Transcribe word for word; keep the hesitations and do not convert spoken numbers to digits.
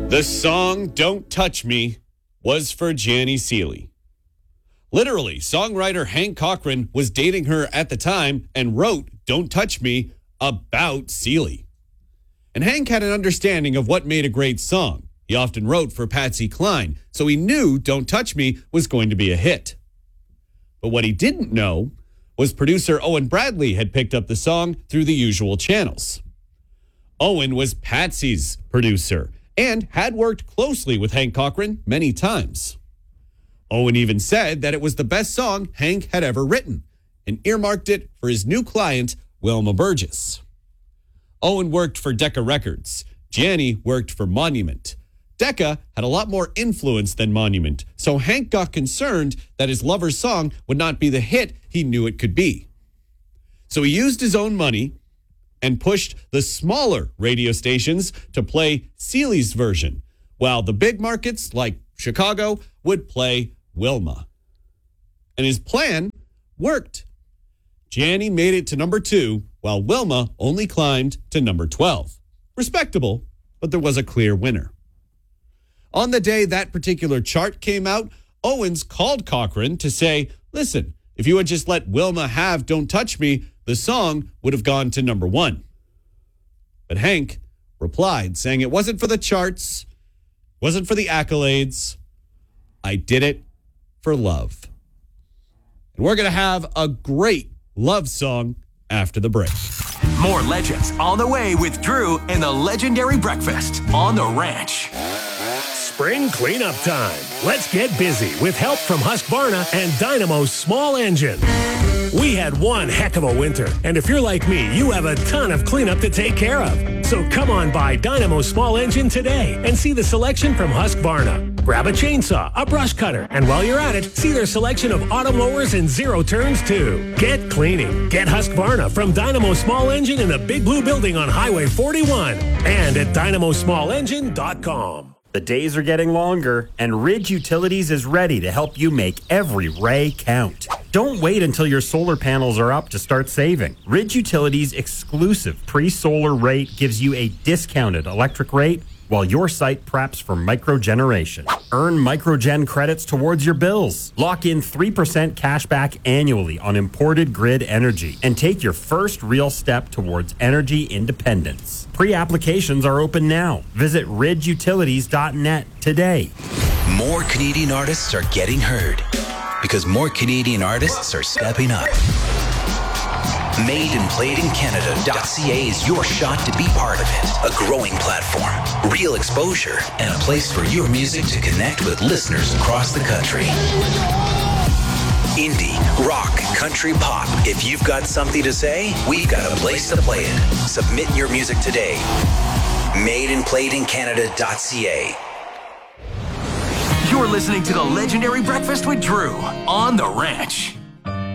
The song Don't Touch Me was for Janny Seely. Literally, songwriter Hank Cochran was dating her at the time and wrote Don't Touch Me about Seely. And Hank had an understanding of what made a great song. He often wrote for Patsy Cline, so he knew Don't Touch Me was going to be a hit. But what he didn't know was producer Owen Bradley had picked up the song through the usual channels. Owen was Patsy's producer and had worked closely with Hank Cochran many times. Owen even said that it was the best song Hank had ever written and earmarked it for his new client, Wilma Burgess. Owen worked for Decca Records. Janny worked for Monument. Decca had a lot more influence than Monument, so Hank got concerned that his lover's song would not be the hit he knew it could be. So he used his own money and pushed the smaller radio stations to play Seely's version, while the big markets like Chicago would play Wilma. And his plan worked. Janny made it to number two, while Wilma only climbed to number twelve. Respectable, but there was a clear winner. On the day that particular chart came out, Owens called Cochran to say, listen, if you had just let Wilma have Don't Touch Me, the song would have gone to number one. But Hank replied, saying it wasn't for the charts, wasn't for the accolades. I did it for love. And we're going to have a great love song after the break. More legends on the way with Drew and the legendary breakfast on the ranch. Spring cleanup time. Let's get busy with help from Husqvarna and Dynamo's small engine. We had one heck of a winter, and if you're like me, you have a ton of cleanup to take care of. So come on by Dynamo's small engine today and see the selection from Husqvarna. Grab a chainsaw, a brush cutter, and while you're at it, see their selection of auto mowers and zero turns too. Get cleaning. Get Husqvarna from Dynamo Small Engine in the Big Blue Building on Highway forty-one and at dynamo small engine dot com. The days are getting longer, and Ridge Utilities is ready to help you make every ray count. Don't wait until your solar panels are up to start saving. Ridge Utilities' exclusive pre-solar rate gives you a discounted electric rate while your site preps for microgeneration. Earn microgen credits towards your bills. Lock in three percent cash back annually on imported grid energy and take your first real step towards energy independence. Pre-applications are open now. Visit ridge utilities dot net today. More Canadian artists are getting heard because more Canadian artists are stepping up. made and played in Canada dot c a is your shot to be part of it. A growing platform, real exposure, and a place for your music to connect with listeners across the country. Indie, rock, country, pop. If you've got something to say, we've got a place to play it. Submit your music today. made and played in Canada dot c a. You're listening to the legendary Breakfast with Drew on the Ranch.